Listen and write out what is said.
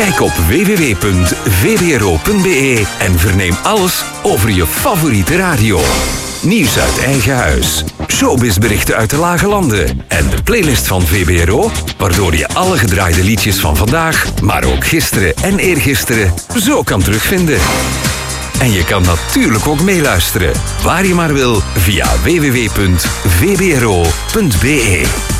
Kijk op www.vbro.be en verneem alles over je favoriete radio. Nieuws uit eigen huis, showbizberichten uit de lage landen en de playlist van VBRO, waardoor je alle gedraaide liedjes van vandaag, maar ook gisteren en eergisteren, zo kan terugvinden. En je kan natuurlijk ook meeluisteren, waar je maar wil, via www.vbro.be.